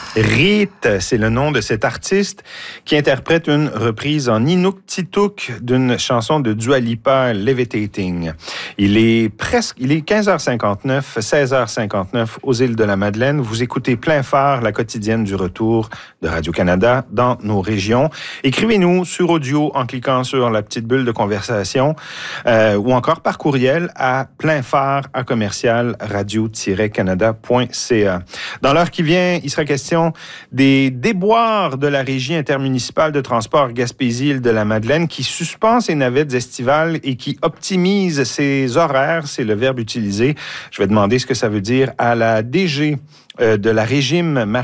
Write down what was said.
Rite, c'est le nom de cet artiste qui interprète une reprise en Inuktitut d'une chanson de Dua Lipa, Levitating. Il est 15h59, 16h59 aux îles de la Madeleine. Vous écoutez plein phare la quotidienne du retour de Radio-Canada dans nos régions. Écrivez-nous sur audio en cliquant sur la petite bulle de conversation ou encore par courriel à pleinphare@radio-canada.ca. Dans l'heure qui vient, il sera question des déboires de la Régie intermunicipale de transport Gaspésie-Île-de-la-Madeleine qui suspend ses navettes estivales et qui optimise ses horaires, c'est le verbe utilisé. Je vais demander ce que ça veut dire à la DG de la Régime